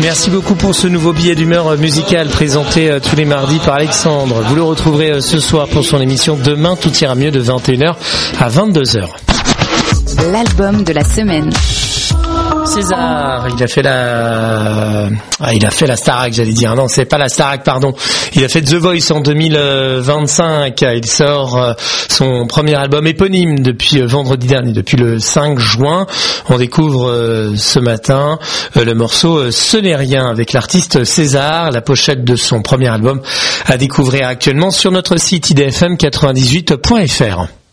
Merci beaucoup pour ce nouveau billet d'humeur musicale présenté tous les mardis par Alexandre. Vous le retrouverez ce soir pour son émission Demain tout ira mieux de 21h à 22h. L'album de la semaine. César, il a fait la Starac, j'allais dire. Non, c'est pas la Starac, pardon. Il a fait The Voice en 2025. Il sort son premier album éponyme depuis vendredi dernier, depuis le 5 juin. On découvre ce matin le morceau Ce n'est rien avec l'artiste César, la pochette de son premier album à découvrir actuellement sur notre site idfm98.fr.